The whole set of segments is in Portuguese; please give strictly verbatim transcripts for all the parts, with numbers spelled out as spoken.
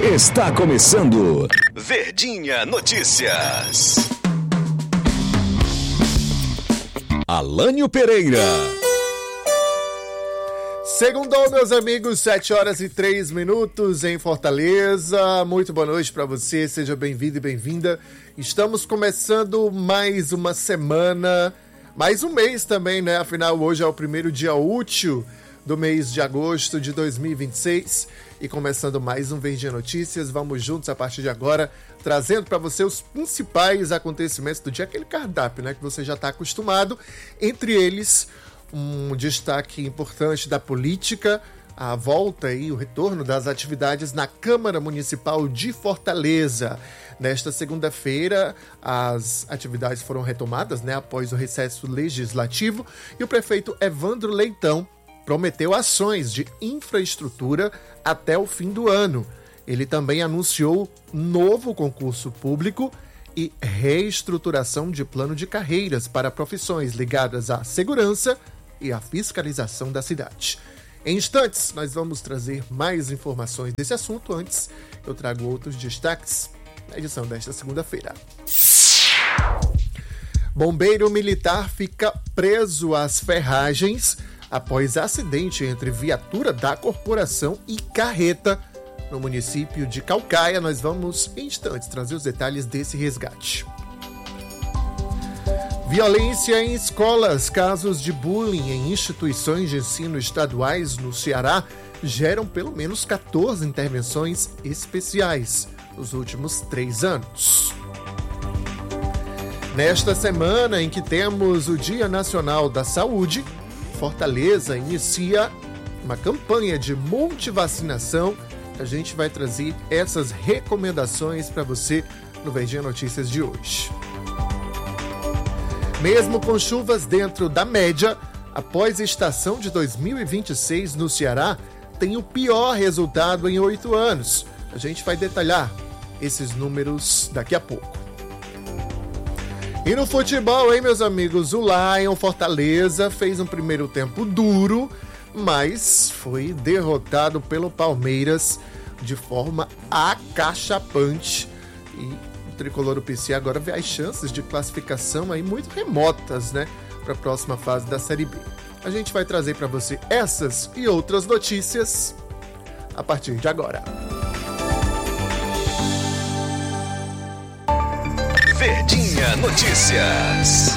Está começando Verdinha Notícias. Alânio Pereira. Segundou, meus amigos, sete horas e três minutos em Fortaleza. Muito boa noite para você, seja bem-vindo e bem-vinda. Estamos começando mais uma semana, mais um mês também, né? Afinal, hoje é o primeiro dia útil do mês de agosto de dois mil e vinte e seis. E começando mais um Verdinha Notícias, vamos juntos a partir de agora, trazendo para você os principais acontecimentos do dia, aquele cardápio, né, que você já está acostumado. Entre eles, um destaque importante da política, a volta e o retorno das atividades na Câmara Municipal de Fortaleza. Nesta segunda-feira, as atividades foram retomadas, né, após o recesso legislativo, e o prefeito Evandro Leitão prometeu ações de infraestrutura até o fim do ano. Ele também anunciou novo concurso público e reestruturação de plano de carreiras para profissões ligadas à segurança e à fiscalização da cidade. Em instantes, nós vamos trazer mais informações desse assunto. Antes, eu trago outros destaques na edição desta segunda-feira. Bombeiro militar fica preso às ferragens após acidente entre viatura da corporação e carreta no município de Caucaia. Nós vamos, em instantes, trazer os detalhes desse resgate. Violência em escolas, casos de bullying em instituições de ensino estaduais no Ceará geram pelo menos quatorze intervenções especiais nos últimos três anos. Nesta semana em que temos o Dia Nacional da Saúde, Fortaleza inicia uma campanha de multivacinação. A gente vai trazer essas recomendações para você no Verdinha Notícias de hoje. Mesmo com chuvas dentro da média, após a estação de dois mil e vinte e seis no Ceará, tem o pior resultado em oito anos. A gente vai detalhar esses números daqui a pouco. E no futebol, hein, meus amigos? O Lion Fortaleza fez um primeiro tempo duro, mas foi derrotado pelo Palmeiras de forma acachapante. E o tricolor do P C agora vê as chances de classificação aí muito remotas, né, para a próxima fase da Série B. A gente vai trazer para você essas e outras notícias a partir de agora. Verdinha Notícias.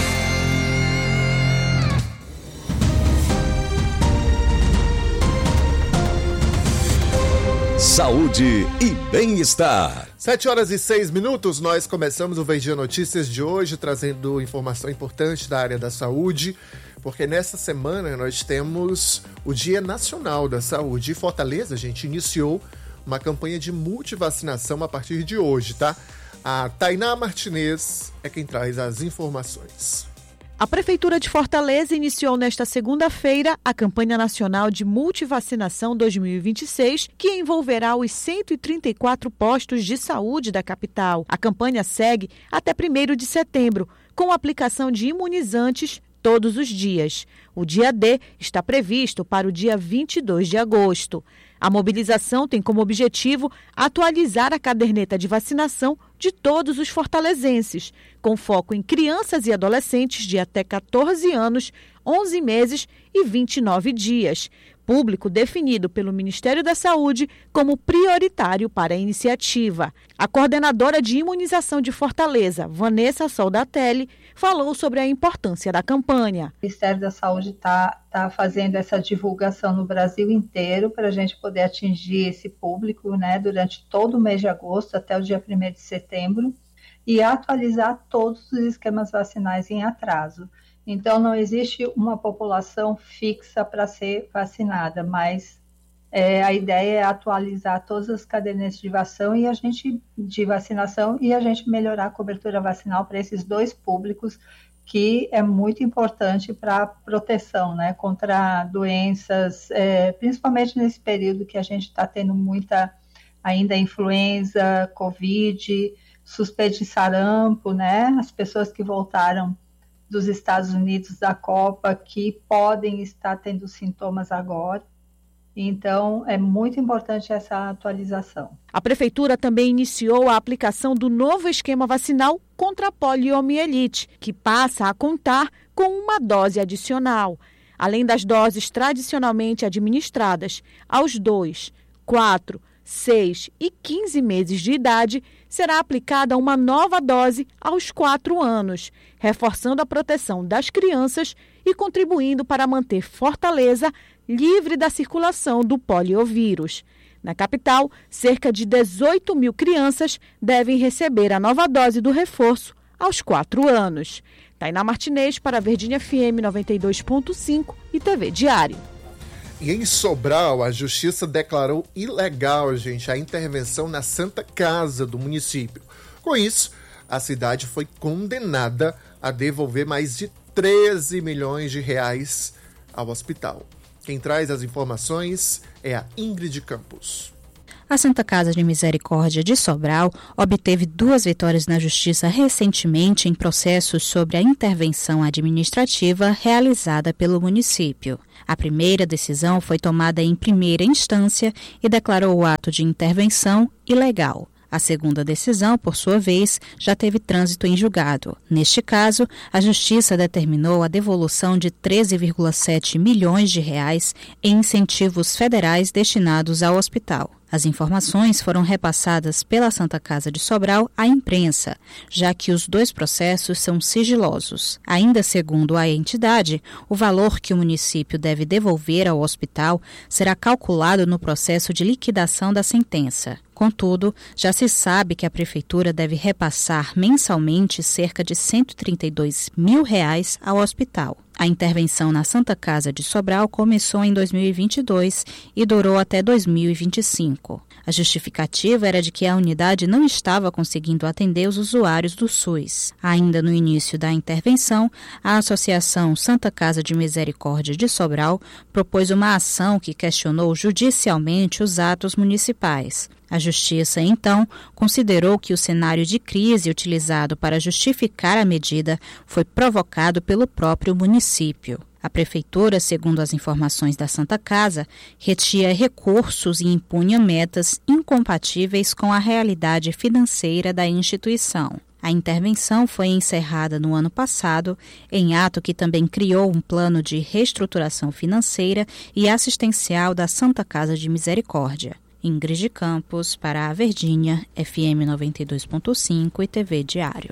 Saúde e bem-estar. Sete horas e seis minutos, nós começamos o Verdinha Notícias de hoje, trazendo informação importante da área da saúde, porque nessa semana nós temos o Dia Nacional da Saúde. E Fortaleza, a gente iniciou uma campanha de multivacinação a partir de hoje, tá? A Tainá Martinez é quem traz as informações. A Prefeitura de Fortaleza iniciou nesta segunda-feira a campanha nacional de multivacinação dois mil e vinte e seis, que envolverá os cento e trinta e quatro postos de saúde da capital. A campanha segue até primeiro de setembro, com a aplicação de imunizantes todos os dias. O dia D está previsto para o dia vinte e dois de agosto. A mobilização tem como objetivo atualizar a caderneta de vacinação de todos os fortalezenses, com foco em crianças e adolescentes de até catorze anos, onze meses e vinte e nove dias, público definido pelo Ministério da Saúde como prioritário para a iniciativa. A coordenadora de imunização de Fortaleza, Vanessa Soldatelli, falou sobre a importância da campanha. O Ministério da Saúde está tá fazendo essa divulgação no Brasil inteiro para a gente poder atingir esse público, né, durante todo o mês de agosto até o dia primeiro de setembro e atualizar todos os esquemas vacinais em atraso. Então, não existe uma população fixa para ser vacinada, mas é, a ideia é atualizar todas as cadernetas de vacinação e a gente de vacinação e a gente melhorar a cobertura vacinal para esses dois públicos, que é muito importante para a proteção, né, contra doenças, é, principalmente nesse período que a gente está tendo muita ainda influenza, Covid, suspeito de sarampo, né, as pessoas que voltaram dos Estados Unidos da Copa, que podem estar tendo sintomas agora. Então, é muito importante essa atualização. A Prefeitura também iniciou a aplicação do novo esquema vacinal contra a poliomielite, que passa a contar com uma dose adicional. Além das doses tradicionalmente administradas aos dois, quatro, seis e quinze meses de idade, será aplicada uma nova dose aos quatro anos, reforçando a proteção das crianças e contribuindo para manter Fortaleza livre da circulação do poliovírus. Na capital, cerca de dezoito mil crianças devem receber a nova dose do reforço aos quatro anos. Tainá Martinez para a Verdinha F M noventa e dois ponto cinco e T V Diário. E em Sobral, a Justiça declarou ilegal, gente, a intervenção na Santa Casa do município. Com isso, a cidade foi condenada a devolver mais de treze milhões de reais ao hospital. Quem traz as informações é a Ingrid Campos. A Santa Casa de Misericórdia de Sobral obteve duas vitórias na Justiça recentemente em processos sobre a intervenção administrativa realizada pelo município. A primeira decisão foi tomada em primeira instância e declarou o ato de intervenção ilegal. A segunda decisão, por sua vez, já teve trânsito em julgado. Neste caso, a Justiça determinou a devolução de treze vírgula sete milhões de reais em incentivos federais destinados ao hospital. As informações foram repassadas pela Santa Casa de Sobral à imprensa, já que os dois processos são sigilosos. Ainda segundo a entidade, o valor que o município deve devolver ao hospital será calculado no processo de liquidação da sentença. Contudo, já se sabe que a Prefeitura deve repassar mensalmente cerca de cento e trinta e dois mil reais ao hospital. A intervenção na Santa Casa de Sobral começou em dois mil e vinte e dois e durou até dois mil e vinte e cinco. A justificativa era de que a unidade não estava conseguindo atender os usuários do SUS. Ainda no início da intervenção, a Associação Santa Casa de Misericórdia de Sobral propôs uma ação que questionou judicialmente os atos municipais. A Justiça, então, considerou que o cenário de crise utilizado para justificar a medida foi provocado pelo próprio município. A Prefeitura, segundo as informações da Santa Casa, retia recursos e impunha metas incompatíveis com a realidade financeira da instituição. A intervenção foi encerrada no ano passado, em ato que também criou um plano de reestruturação financeira e assistencial da Santa Casa de Misericórdia. Ingrid Campos, para a Verdinha, F M noventa e dois ponto cinco e T V Diário.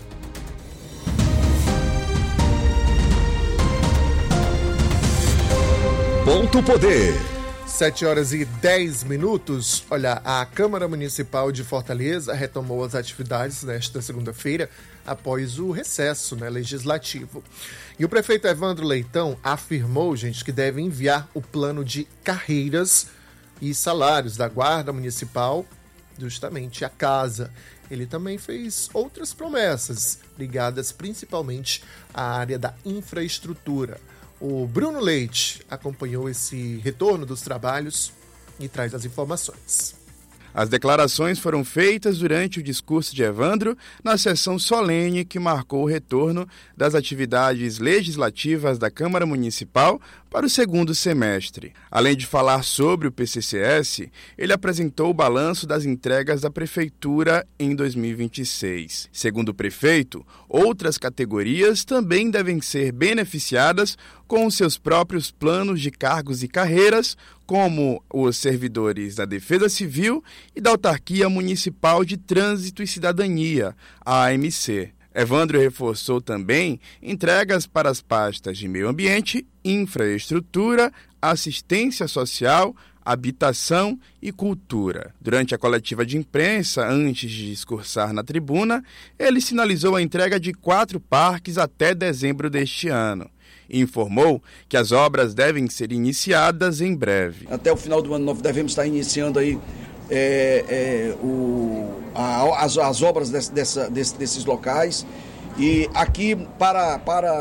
Ponto Poder. sete horas e dez minutos. Olha, a Câmara Municipal de Fortaleza retomou as atividades nesta segunda-feira após o recesso, né, legislativo. E o prefeito Evandro Leitão afirmou, gente, que deve enviar o plano de carreiras e salários da Guarda Municipal justamente à casa. Ele também fez outras promessas ligadas principalmente à área da infraestrutura. O Bruno Leite acompanhou esse retorno dos trabalhos e traz as informações. As declarações foram feitas durante o discurso de Evandro na sessão solene que marcou o retorno das atividades legislativas da Câmara Municipal para o segundo semestre. Além de falar sobre o P C C S, ele apresentou o balanço das entregas da Prefeitura em dois mil e vinte e seis. Segundo o prefeito, outras categorias também devem ser beneficiadas com os seus próprios planos de cargos e carreiras, como os servidores da Defesa Civil e da Autarquia Municipal de Trânsito e Cidadania, a A M C. Evandro reforçou também entregas para as pastas de Meio Ambiente, Infraestrutura, Assistência Social, Habitação e Cultura. Durante a coletiva de imprensa, antes de discursar na tribuna, ele sinalizou a entrega de quatro parques até dezembro deste ano. E informou que as obras devem ser iniciadas em breve. Até o final do ano nós devemos estar iniciando aí é, é, o, a, as, as obras desse, dessa, desse, desses locais. E aqui para, para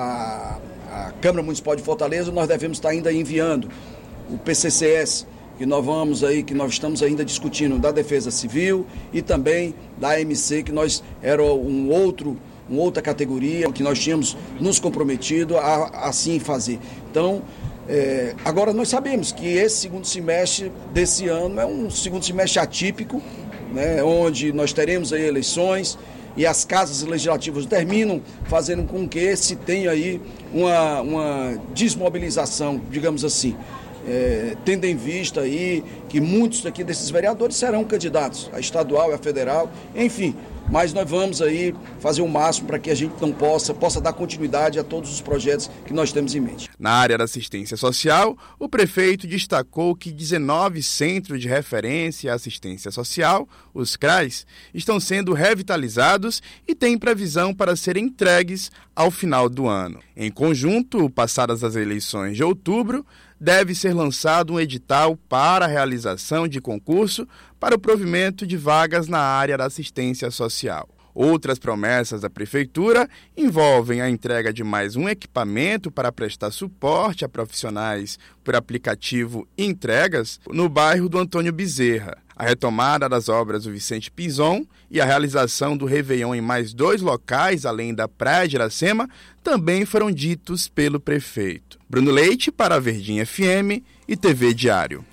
a, a Câmara Municipal de Fortaleza nós devemos estar ainda enviando o P C C S, que nós vamos aí, que nós estamos ainda discutindo, da Defesa Civil e também da A M C, que nós era um outro uma outra categoria que nós tínhamos nos comprometido a assim fazer. Então, É, agora, nós sabemos que esse segundo semestre desse ano é um segundo semestre atípico, né, onde nós teremos aí eleições e as casas legislativas terminam fazendo com que se tenha aí uma, uma desmobilização, digamos assim, é, tendo em vista aí que muitos daqui desses vereadores serão candidatos a estadual e a federal, enfim. Mas nós vamos aí fazer o máximo para que a gente não possa, possa dar continuidade a todos os projetos que nós temos em mente. Na área da assistência social, o prefeito destacou que dezenove centros de referência à assistência social, os C R A S, estão sendo revitalizados e têm previsão para serem entregues ao final do ano. Em conjunto, passadas as eleições de outubro, deve ser lançado um edital para a realização de concurso para o provimento de vagas na área da assistência social. Outras promessas da Prefeitura envolvem a entrega de mais um equipamento para prestar suporte a profissionais por aplicativo Entregas no bairro do Antônio Bezerra, a retomada das obras do Vicente Pinzon e a realização do Réveillon em mais dois locais, além da Praia de Iracema, também foram ditos pelo prefeito. Bruno Leite para a Verdinha F M e T V Diário.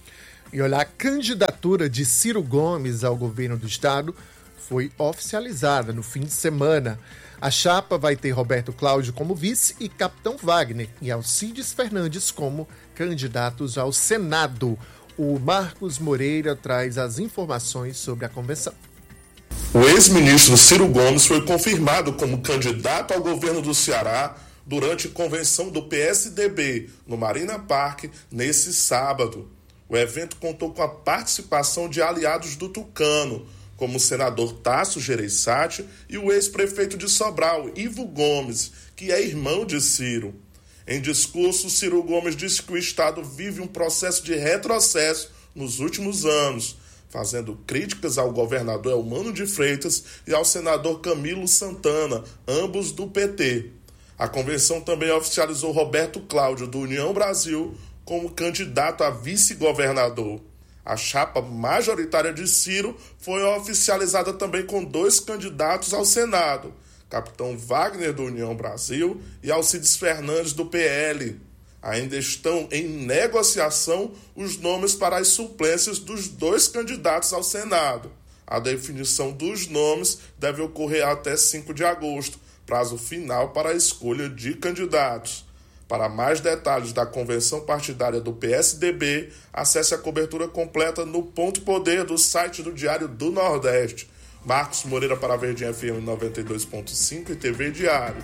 E olha, a candidatura de Ciro Gomes ao governo do estado foi oficializada no fim de semana. A chapa vai ter Roberto Cláudio como vice e Capitão Wagner e Alcides Fernandes como candidatos ao Senado. O Marcos Moreira traz as informações sobre a convenção. O ex-ministro Ciro Gomes foi confirmado como candidato ao governo do Ceará durante a convenção do P S D B no Marina Park nesse sábado. O evento contou com a participação de aliados do Tucano, como o senador Tasso Gereissati e o ex-prefeito de Sobral, Ivo Gomes, que é irmão de Ciro. Em discurso, Ciro Gomes disse que o estado vive um processo de retrocesso nos últimos anos, fazendo críticas ao governador Elmano de Freitas e ao senador Camilo Santana, ambos do P T. A convenção também oficializou Roberto Cláudio, do União Brasil, como candidato a vice-governador. A chapa majoritária de Ciro foi oficializada também com dois candidatos ao Senado, Capitão Wagner, do União Brasil, e Alcides Fernandes, do P L. Ainda estão em negociação os nomes para as suplências dos dois candidatos ao Senado. A definição dos nomes deve ocorrer até cinco de agosto, prazo final para a escolha de candidatos. Para mais detalhes da convenção partidária do P S D B, acesse a cobertura completa no Ponto Poder do site do Diário do Nordeste. Marcos Moreira para a Verdinha F M noventa e dois ponto cinco e T V Diário.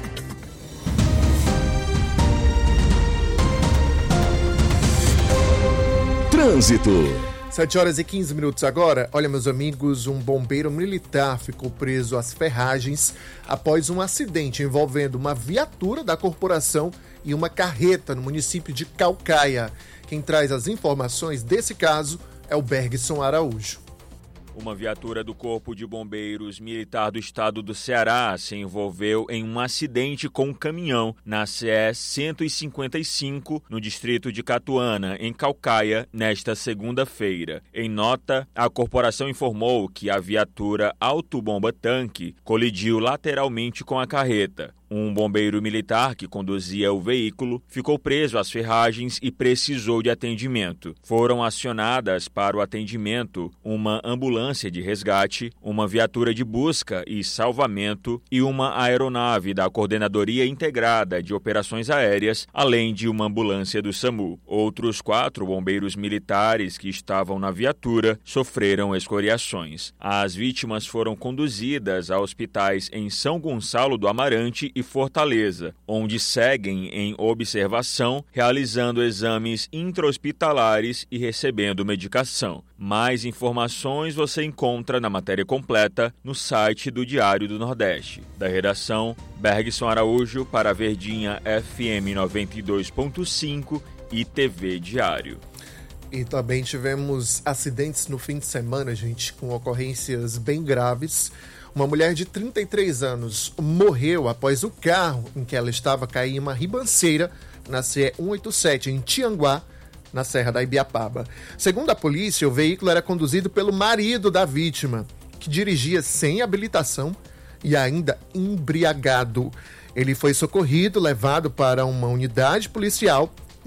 Trânsito. sete horas e quinze minutos agora. Olha, meus amigos, um bombeiro militar ficou preso às ferragens após um acidente envolvendo uma viatura da corporação e uma carreta no município de Caucaia. Quem traz as informações desse caso é o Bergson Araújo. Uma viatura do Corpo de Bombeiros Militar do Estado do Ceará se envolveu em um acidente com um caminhão na C E cento e cinquenta e cinco, no distrito de Catuana, em Caucaia, nesta segunda-feira. Em nota, a corporação informou que a viatura autobomba-tanque colidiu lateralmente com a carreta. Um bombeiro militar que conduzia o veículo ficou preso às ferragens e precisou de atendimento. Foram acionadas para o atendimento uma ambulância de resgate, uma viatura de busca e salvamento e uma aeronave da Coordenadoria Integrada de Operações Aéreas, além de uma ambulância do SAMU. Outros quatro bombeiros militares que estavam na viatura sofreram escoriações. As vítimas foram conduzidas a hospitais em São Gonçalo do Amarante e Fortaleza, onde seguem em observação, realizando exames intra-hospitalares e recebendo medicação. Mais informações você encontra na matéria completa no site do Diário do Nordeste. Da redação, Bergson Araújo para a Verdinha F M noventa e dois ponto cinco e T V Diário. E também tivemos acidentes no fim de semana, gente, com ocorrências bem graves. Uma mulher de trinta e três anos morreu após o carro em que ela estava cair em uma ribanceira na C E cento e oitenta e sete, em Tianguá, na Serra da Ibiapaba. Segundo a polícia, o veículo era conduzido pelo marido da vítima, que dirigia sem habilitação e ainda embriagado. Ele foi socorrido, levado para uma unidade policial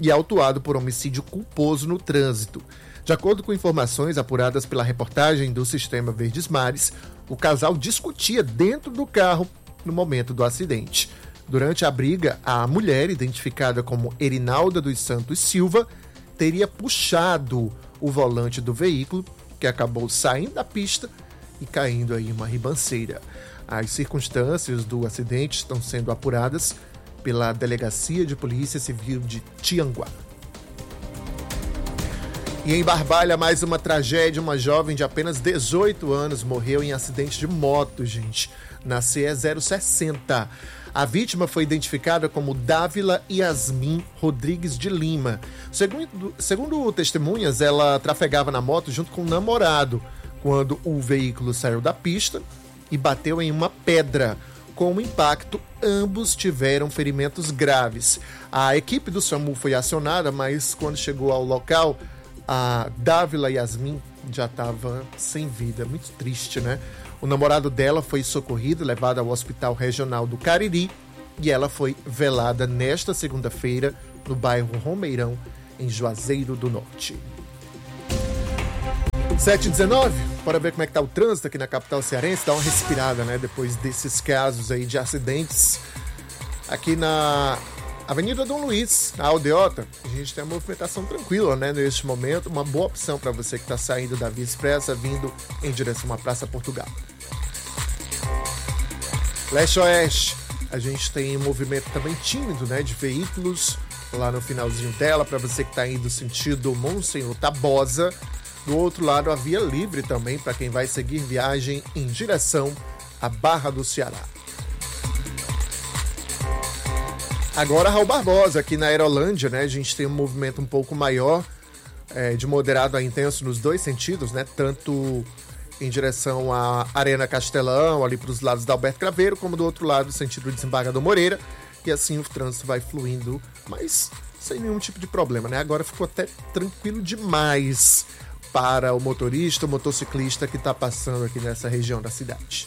e autuado por homicídio culposo no trânsito. De acordo com informações apuradas pela reportagem do Sistema Verdes Mares, o casal discutia dentro do carro no momento do acidente. Durante a briga, a mulher, identificada como Erinalda dos Santos Silva, teria puxado o volante do veículo, que acabou saindo da pista e caindo aí em uma ribanceira. As circunstâncias do acidente estão sendo apuradas pela Delegacia de Polícia Civil de Tianguá. E em Barbalha, mais uma tragédia. Uma jovem de apenas dezoito anos morreu em acidente de moto, gente, na C E zero sessenta. A vítima foi identificada como Dávila Yasmin Rodrigues de Lima. Segundo, segundo testemunhas, ela trafegava na moto junto com o namorado, quando o veículo saiu da pista e bateu em uma pedra. Com o impacto, ambos tiveram ferimentos graves. A equipe do SAMU foi acionada, mas quando chegou ao local, a Dávila Yasmin já estava sem vida. Muito triste, né? O namorado dela foi socorrido, levado ao Hospital Regional do Cariri, e ela foi velada nesta segunda-feira no bairro Romeirão, em Juazeiro do Norte. sete e dezenove, bora ver como é que tá o trânsito aqui na capital cearense. Dá uma respirada, né? Depois desses casos aí de acidentes. Aqui na Avenida Dom Luiz, na Aldeota, a gente tem uma movimentação tranquila, né, neste momento. Uma boa opção para você que está saindo da Via Expressa, vindo em direção à Praça Portugal. Leste-Oeste, a gente tem um movimento também tímido, né, de veículos lá no finalzinho dela, para você que está indo sentido Monsenhor Tabosa. Do outro lado, a via livre também, para quem vai seguir viagem em direção à Barra do Ceará. Agora, Raul Barbosa, aqui na Aerolândia, né? A gente tem um movimento um pouco maior, é, de moderado a intenso nos dois sentidos, né? Tanto em direção à Arena Castelão, ali para os lados da Alberto Craveiro, como do outro lado, sentido Desembargador Moreira. E assim o trânsito vai fluindo, mas sem nenhum tipo de problema, né? Agora ficou até tranquilo demais para o motorista, o motociclista que está passando aqui nessa região da cidade.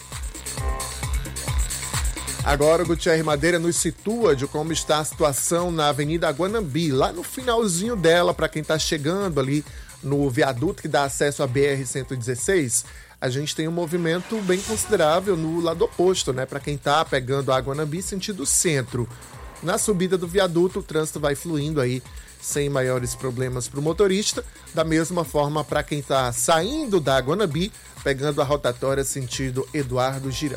Agora o Gutierre Madeira nos situa de como está a situação na Avenida Guanambi, lá no finalzinho dela, para quem está chegando ali no viaduto que dá acesso à B R cento e dezesseis. A gente tem um movimento bem considerável no lado oposto, né? Para quem está pegando a Guanambi sentido centro. Na subida do viaduto, o trânsito vai fluindo aí sem maiores problemas para o motorista. Da mesma forma, para quem está saindo da Guanambi, pegando a rotatória sentido Eduardo Girão.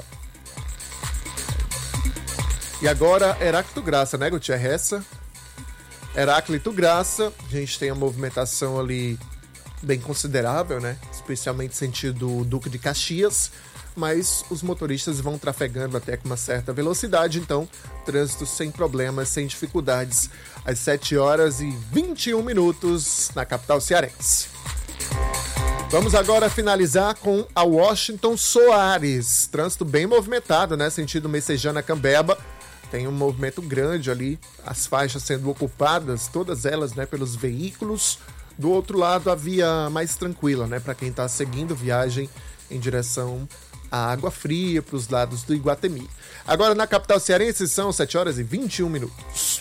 E agora, Heráclito Graça, né, Gutierre? Essa, Heráclito Graça, a gente tem a movimentação ali bem considerável, né? Especialmente sentido Duque de Caxias, mas os motoristas vão trafegando até com uma certa velocidade, então trânsito sem problemas, sem dificuldades, às sete horas e vinte e um minutos na capital cearense. Vamos agora finalizar com a Washington Soares. Trânsito bem movimentado, né? Sentido Messejana-Cambeba. Tem um movimento grande ali, as faixas sendo ocupadas, todas elas, né, pelos veículos. Do outro lado, a via mais tranquila, né, para quem está seguindo viagem em direção à Água Fria, para os lados do Iguatemi. Agora, na capital cearense, são sete horas e vinte e um minutos.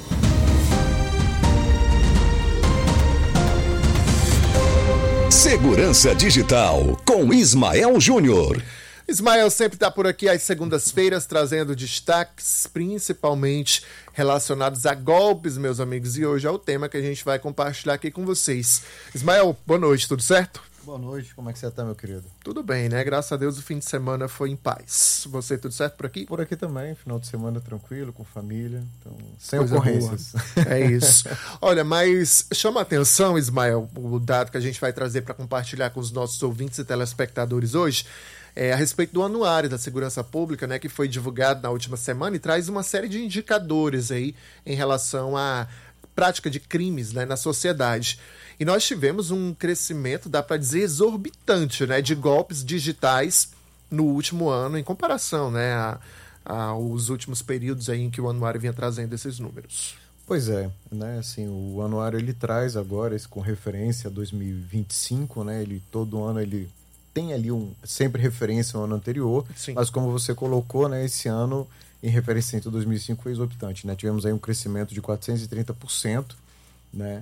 Segurança Digital, com Ismael Júnior. Ismael sempre está por aqui às segundas-feiras trazendo destaques, principalmente relacionados a golpes, meus amigos. E hoje é o tema que a gente vai compartilhar aqui com vocês. Ismael, boa noite, tudo certo? Boa noite, como é que você está, meu querido? Tudo bem, né? Graças a Deus o fim de semana foi em paz. Você, tudo certo por aqui? Por aqui também, final de semana tranquilo, com família, então sem Coisa ocorrências. Boa. É isso. Olha, mas chama a atenção, Ismael, o dado que a gente vai trazer para compartilhar com os nossos ouvintes e telespectadores hoje, é a respeito do anuário da segurança pública, né, que foi divulgado na última semana e traz uma série de indicadores aí em relação à prática de crimes, né, na sociedade. E nós tivemos um crescimento, dá para dizer, exorbitante, né, de golpes digitais no último ano, em comparação, né, a, a, aos últimos períodos aí em que o anuário vinha trazendo esses números. Pois é, né, assim, o anuário ele traz agora, esse, com referência a dois mil e vinte e cinco, né, ele, todo ano ele tem ali um, sempre referência ao ano anterior, Sim. mas como você colocou, né, esse ano em referência a dois mil e cinco foi exorbitante, né? Tivemos aí um crescimento de quatrocentos e trinta por cento, né?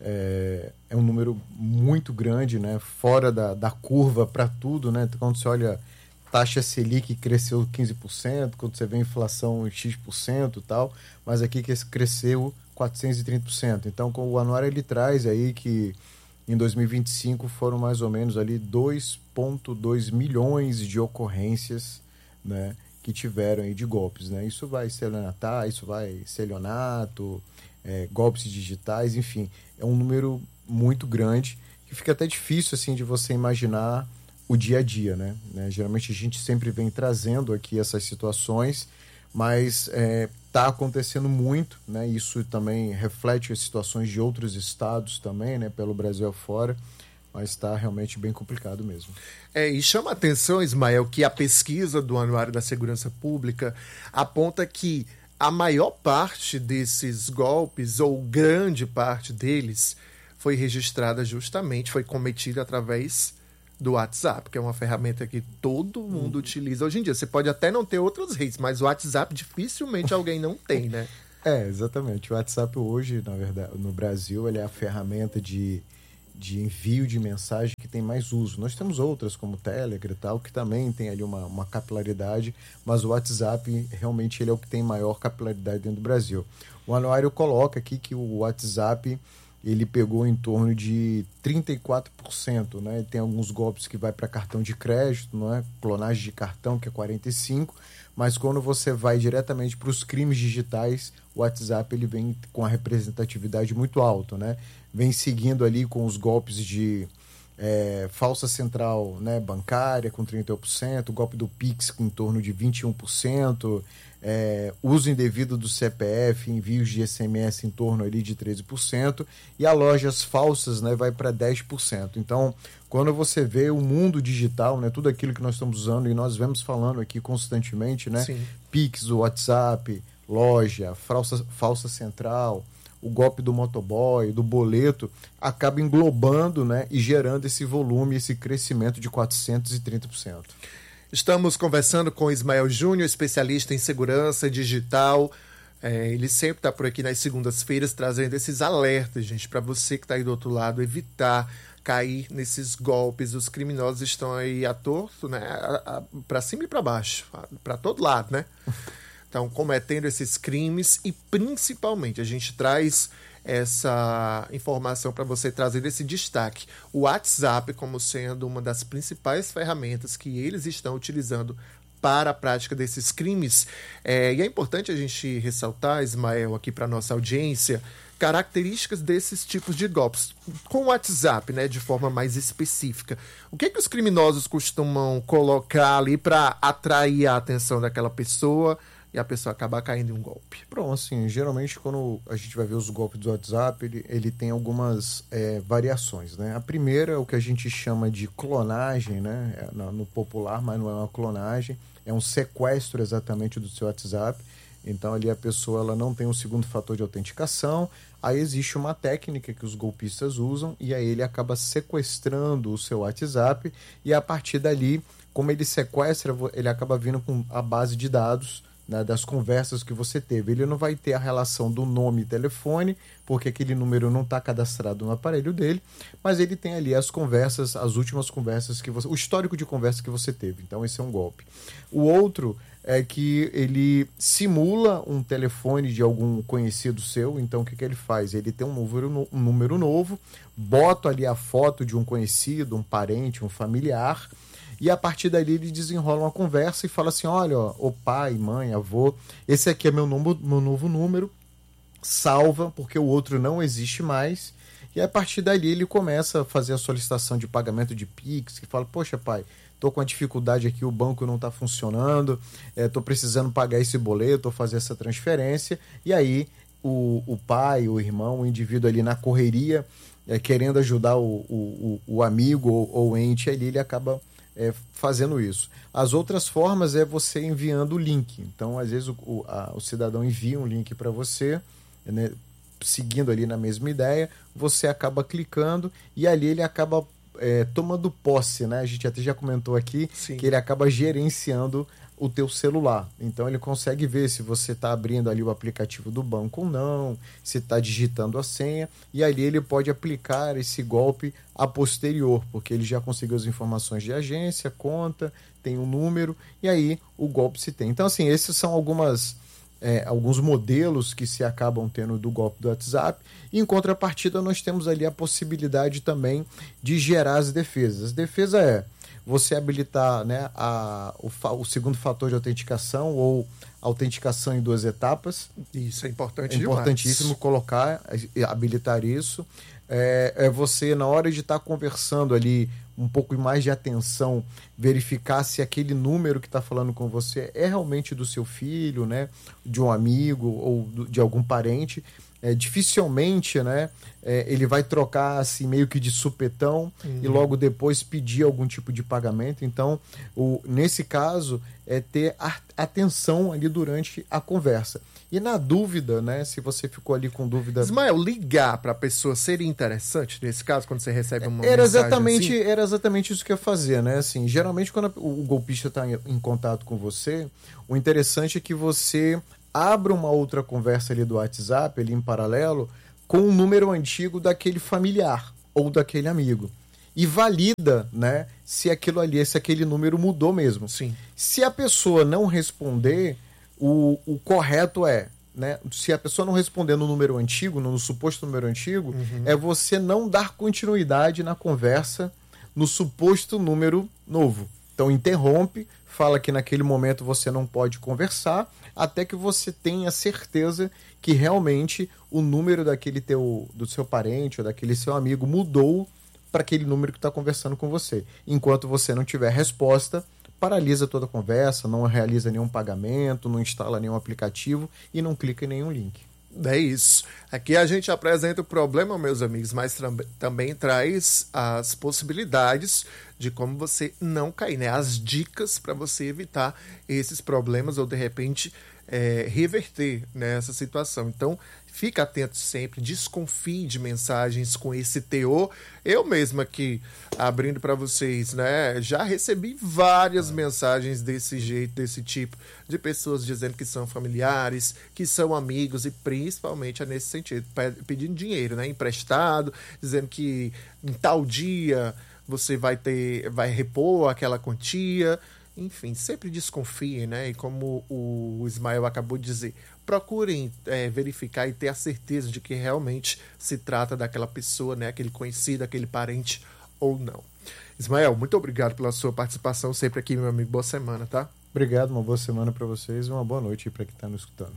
É, é um número muito grande, né? Fora da, da curva para tudo, né? Quando você olha taxa Selic cresceu quinze por cento, quando você vê inflação X por cento e tal, mas aqui que cresceu quatrocentos e trinta por cento. Então, com o anuário ele traz aí que em dois mil e vinte e cinco foram mais ou menos ali dois vírgula dois milhões de ocorrências, né, que tiveram aí de golpes, né? Isso vai estelionatar, isso vai estelionato, é, golpes digitais, enfim, é um número muito grande que fica até difícil assim de você imaginar o dia a dia, né? né? Geralmente a gente sempre vem trazendo aqui essas situações, mas está é, acontecendo muito, né? Isso também reflete as situações de outros estados também, né? Pelo Brasil afora, mas está realmente bem complicado mesmo. É, e chama a atenção, Ismael, que a pesquisa do Anuário da Segurança Pública aponta que a maior parte desses golpes, ou grande parte deles, foi registrada justamente, foi cometida através do WhatsApp, que é uma ferramenta que todo mundo hum. utiliza hoje em dia. Você pode até não ter outras redes, mas o WhatsApp dificilmente alguém não tem, né? É, exatamente. O WhatsApp hoje, na verdade, no Brasil, ele é a ferramenta de, de envio de mensagem que tem mais uso. Nós temos outras, como o Telegram e tal, que também tem ali uma, uma capilaridade, mas o WhatsApp, realmente, ele é o que tem maior capilaridade dentro do Brasil. O anuário coloca aqui que o WhatsApp ele pegou em torno de trinta e quatro por cento, né? Tem alguns golpes que vai para cartão de crédito, não é? Clonagem de cartão, que é quarenta e cinco por cento, mas quando você vai diretamente para os crimes digitais, o WhatsApp ele vem com a representatividade muito alta, né? Vem seguindo ali com os golpes de é, falsa central, né, bancária, com trinta e um por cento, o golpe do Pix com em torno de vinte e um por cento, É, uso indevido do C P F, envios de S M S em torno ali de treze por cento, e a lojas falsas, né, vai para dez por cento. Então, quando você vê o mundo digital, né, tudo aquilo que nós estamos usando, e nós vemos falando aqui constantemente, né, Pix, o WhatsApp, loja, falsa, falsa central, o golpe do motoboy, do boleto, acaba englobando, né, e gerando esse volume, esse crescimento de quatrocentos e trinta por cento. Estamos conversando com Ismael Júnior, especialista em segurança digital. É, ele sempre está por aqui nas segundas-feiras trazendo esses alertas, gente, para você que está aí do outro lado, evitar cair nesses golpes. Os criminosos estão aí à torto, né, para cima e para baixo, para todo lado, né? Estão cometendo esses crimes e, principalmente, a gente traz essa informação para você trazer esse destaque. O WhatsApp como sendo uma das principais ferramentas que eles estão utilizando para a prática desses crimes. É, e é importante a gente ressaltar, Ismael, aqui para nossa audiência, características desses tipos de golpes. Com o WhatsApp, né, de forma mais específica, o que, que os criminosos costumam colocar ali para atrair a atenção daquela pessoa e a pessoa acabar caindo em um golpe? Pronto, assim, geralmente quando a gente vai ver os golpes do WhatsApp, ele, ele tem algumas é, variações, né? A primeira é o que a gente chama de clonagem, né? É, no, no popular, mas não é uma clonagem, é um sequestro exatamente do seu WhatsApp. Então ali a pessoa ela não tem um segundo fator de autenticação, aí existe uma técnica que os golpistas usam e aí ele acaba sequestrando o seu WhatsApp e a partir dali, como ele sequestra, ele acaba vindo com a base de dados, né, das conversas que você teve. Ele não vai ter a relação do nome e telefone, porque aquele número não está cadastrado no aparelho dele, mas ele tem ali as conversas, as últimas conversas que você... o histórico de conversa que você teve. Então esse é um golpe. O outro é que ele simula um telefone de algum conhecido seu. Então o que, que ele faz? Ele tem um número, um número novo, bota ali a foto de um conhecido, um parente, um familiar, e a partir dali ele desenrola uma conversa e fala assim, olha, ó, o pai, mãe, avô, esse aqui é meu, número, meu novo número, salva, porque o outro não existe mais, e a partir dali ele começa a fazer a solicitação de pagamento de Pix, que fala, poxa pai, tô com uma dificuldade aqui, o banco não está funcionando, estou é, precisando pagar esse boleto ou fazer essa transferência, e aí o, o pai, o irmão, o indivíduo ali na correria, é, querendo ajudar o, o, o amigo ou, ou o ente ali, ele acaba É, fazendo isso. As outras formas é você enviando o link. Então, às vezes, o, o, a, o cidadão envia um link para você, né, seguindo ali na mesma ideia, você acaba clicando e ali ele acaba é, tomando posse, né? A gente até já comentou aqui Sim. que ele acaba gerenciando o teu celular. Então ele consegue ver se você está abrindo ali o aplicativo do banco ou não, se está digitando a senha, e ali ele pode aplicar esse golpe a posterior, porque ele já conseguiu as informações de agência, conta, tem um número, e aí o golpe se tem. Então, assim, esses são algumas, é, alguns modelos que se acabam tendo do golpe do WhatsApp, e em contrapartida nós temos ali a possibilidade também de gerar as defesas. A defesa é você habilitar, né, a, o, o segundo fator de autenticação ou autenticação em duas etapas. Isso é importante É importantíssimo demais. colocar, habilitar isso. É, é você, na hora de estar conversando ali, um pouco mais de atenção, verificar se aquele número que está falando com você é realmente do seu filho, né, de um amigo ou do, de algum parente. É, dificilmente, né, é, ele vai trocar assim meio que de supetão uhum. e logo depois pedir algum tipo de pagamento. Então, o, nesse caso, é ter a, atenção ali durante a conversa. E na dúvida, né, se você ficou ali com dúvida... Ismael, ligar para a pessoa seria interessante nesse caso, quando você recebe uma era mensagem exatamente, assim? Era exatamente isso que eu ia fazer, né? Assim, geralmente, quando o golpista está em, em contato com você, o interessante é que você abra uma outra conversa ali do WhatsApp, ali em paralelo, com um número antigo daquele familiar ou daquele amigo. E valida, né, se aquilo ali, se aquele número mudou mesmo. Sim. Se a pessoa não responder, o, o correto é, né, se a pessoa não responder no número antigo, no, no suposto número antigo, uhum. é você não dar continuidade na conversa no suposto número novo. Então interrompe, fala que naquele momento você não pode conversar, até que você tenha certeza que realmente o número daquele teu, do seu parente ou daquele seu amigo mudou para aquele número que está conversando com você. Enquanto você não tiver resposta, paralisa toda a conversa, não realiza nenhum pagamento, não instala nenhum aplicativo e não clica em nenhum link. É isso. Aqui a gente apresenta o problema, meus amigos, mas também traz as possibilidades de como você não cair, né? As dicas para você evitar esses problemas ou, de repente, é, reverter, né, essa situação. Então, fica atento sempre, desconfie de mensagens com esse teor. Eu mesmo aqui, abrindo para vocês, né, já recebi várias mensagens desse jeito, desse tipo, de pessoas dizendo que são familiares, que são amigos e principalmente é nesse sentido, pedindo dinheiro, né, emprestado, dizendo que em tal dia você vai ter, vai repor aquela quantia. Enfim, sempre desconfiem, né? E como o Ismael acabou de dizer, procurem é, verificar e ter a certeza de que realmente se trata daquela pessoa, né? Aquele conhecido, aquele parente ou não. Ismael, muito obrigado pela sua participação sempre aqui, meu amigo. Boa semana, tá? Obrigado, uma boa semana para vocês e uma boa noite para quem está nos escutando.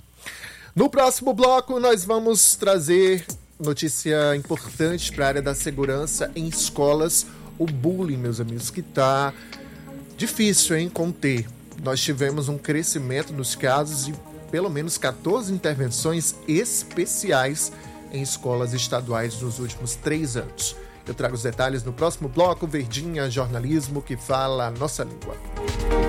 No próximo bloco, nós vamos trazer notícia importante para a área da segurança em escolas. O bullying, meus amigos, que está difícil, hein, conter. Nós tivemos um crescimento nos casos e pelo menos catorze intervenções especiais em escolas estaduais nos últimos três anos. Eu trago os detalhes no próximo bloco. Verdinha, jornalismo que fala a nossa língua.